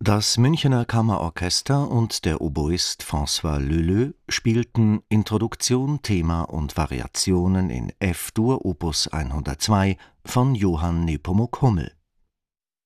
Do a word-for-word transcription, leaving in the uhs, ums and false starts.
Das Münchener Kammerorchester und der Oboist François Leleux spielten Introduktion, Thema und Variationen in F-Dur Opus hundertzwei von Johann Nepomuk Hummel.